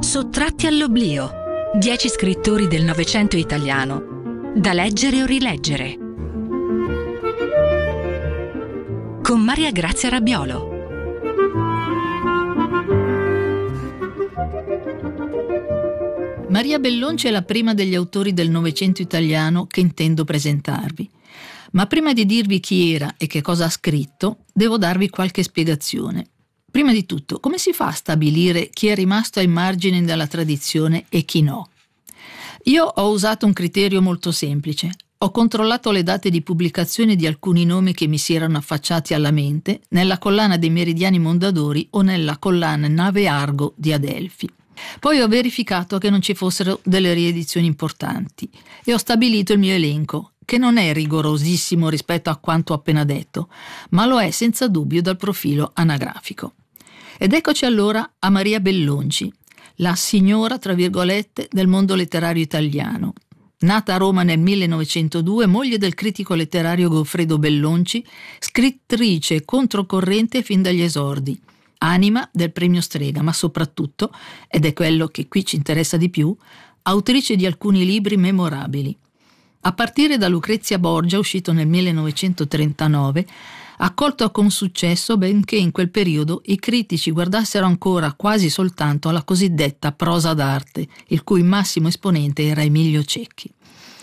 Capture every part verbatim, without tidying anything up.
Sottratti all'oblio. Dieci scrittori del Novecento italiano, da leggere o rileggere. Con Maria Grazia Rabbiolo. Maria Bellonci è la prima degli autori del Novecento italiano che intendo presentarvi. Ma prima di dirvi chi era e che cosa ha scritto, devo darvi qualche spiegazione. Prima di tutto, come si fa a stabilire chi è rimasto ai margini della tradizione e chi no? Io ho usato un criterio molto semplice. Ho controllato le date di pubblicazione di alcuni nomi che mi si erano affacciati alla mente nella collana dei Meridiani Mondadori o nella collana Nave Argo di Adelphi. Poi ho verificato che non ci fossero delle riedizioni importanti e ho stabilito il mio elenco, che non è rigorosissimo rispetto a quanto ho appena detto, ma lo è senza dubbio dal profilo anagrafico. Ed eccoci allora a Maria Bellonci, la signora, tra virgolette, del mondo letterario italiano. Nata a Roma nel millenovecentodue, moglie del critico letterario Goffredo Bellonci, scrittrice controcorrente fin dagli esordi, anima del premio Strega, ma soprattutto, ed è quello che qui ci interessa di più, autrice di alcuni libri memorabili. A partire da Lucrezia Borgia, uscito nel millenovecentotrentanove, accolto con successo benché in quel periodo i critici guardassero ancora quasi soltanto alla cosiddetta prosa d'arte, il cui massimo esponente era Emilio Cecchi.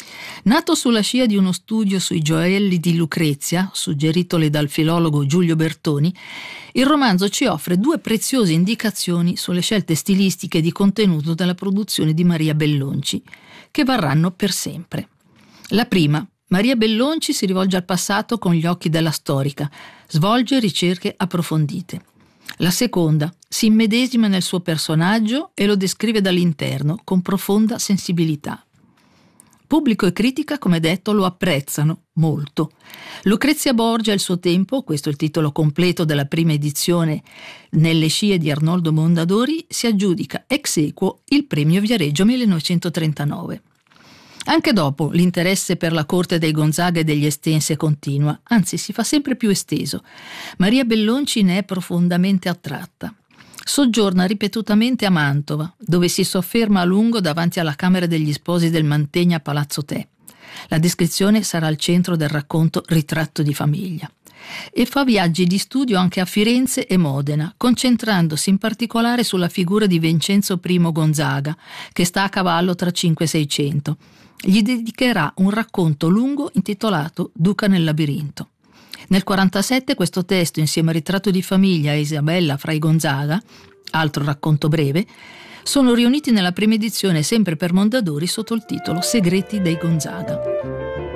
Nato sulla scia di uno studio sui gioielli di Lucrezia, suggeritole dal filologo Giulio Bertoni, il romanzo ci offre due preziose indicazioni sulle scelte stilistiche e di contenuto della produzione di Maria Bellonci, che varranno per sempre. La prima, Maria Bellonci si rivolge al passato con gli occhi della storica, svolge ricerche approfondite. La seconda, si immedesima nel suo personaggio e lo descrive dall'interno con profonda sensibilità. Pubblico e critica, come detto, lo apprezzano molto. Lucrezia Borgia e il suo tempo, questo è il titolo completo della prima edizione nelle scie di Arnoldo Mondadori, si aggiudica ex aequo il premio Viareggio millenovecentotrentanove. Anche dopo l'interesse per la corte dei Gonzaga e degli Estense continua, anzi si fa sempre più esteso. Maria Bellonci ne è profondamente attratta. Soggiorna ripetutamente a Mantova, dove si sofferma a lungo davanti alla Camera degli Sposi del Mantegna a Palazzo Te. La descrizione sarà al centro del racconto Ritratto di famiglia. E fa viaggi di studio anche a Firenze e Modena, concentrandosi in particolare sulla figura di Vincenzo I Gonzaga, che sta a cavallo tra cinque e seicento. Gli dedicherà un racconto lungo intitolato Duca nel labirinto. Nel quarantasette questo testo, insieme a Ritratto di famiglia e Isabella fra i Gonzaga, altro racconto breve, sono riuniti nella prima edizione sempre per Mondadori sotto il titolo Segreti dei Gonzaga.